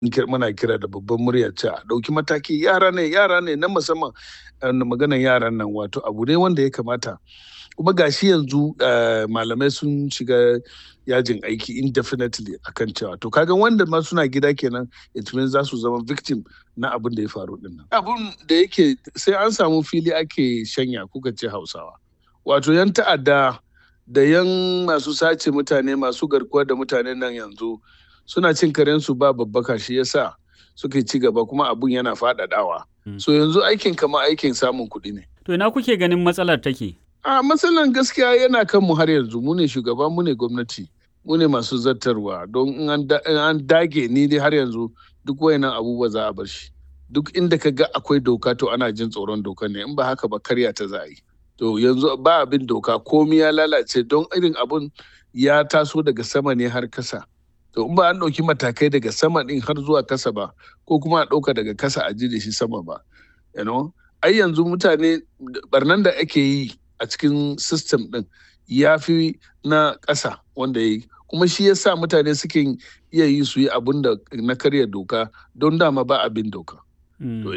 muna kira da babban murya cewa a ɗauki mataki, yara ne na musamman. Maganan yaran nan wato abu ne wanda ya kamata, kuma gashi yanzu malamai sun shiga yajin aiki indefinitely akan cewa to kaga wanda ma suna gida kenan, it means za su zama victim na abin da ya faru din nan. Abun da yake sai an samu fili ake shanya, kuka ce Hausawa. Wato yan ta'adda da yan masu sace mutane, masu garkuwa da mutane nan yanzu suna cin karensu ba babbaka, shi yasa suke ci gaba, kuma abun yana faɗaɗawa. So yanzu aikin kama aikin samun kuɗi ne. To ina kuke ganin matsalar take? Matsalan gaskiya yana kan mu har yanzu. Mu ne shugaba, mu ne gwamnati, mu ne masu zartarwa. Don in an dage ni dai har yanzu duk wayannan abubuwa za a bar shi. Duk inda ka ga akwai doka to ana jin tsoron doka ne, in ba haka ba karya ta za a yi. To yanzu ba abin doka, komi ya lalace don irin abun ya taso daga sama ne har kasa. To in ba an ɗauki matakai daga sama ɗin har zuwa kasa ba, ko kuma a ɗauka daga kasa a ji da shi sama ba. Ai yanzu mutane barnan da ake yi a cikin system ɗin ya fi na ƙasa wanda ya yi. Kuma shi ya sa mutane suke iya yi su yi abun da na karya doka don dama ba abin doka.